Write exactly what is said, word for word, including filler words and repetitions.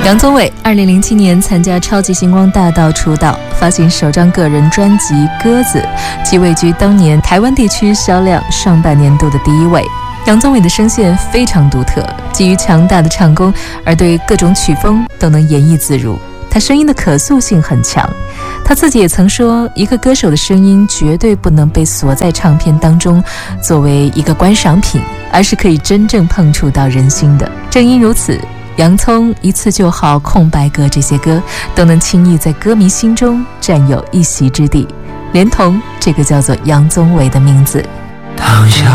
杨宗纬二零零七年参加超级星光大道出道，发行首张个人专辑《鸽子》，即位居当年台湾地区销量上半年度的第一位。杨宗纬的声线非常独特，基于强大的唱功，而对各种曲风都能演绎自如。他声音的可塑性很强，他自己也曾说，一个歌手的声音绝对不能被锁在唱片当中作为一个观赏品，而是可以真正碰触到人心的。正因如此，洋葱、一次就好、空白格这些歌都能轻易在歌迷心中占有一席之地，连同这个叫做杨宗纬的名字。 躺下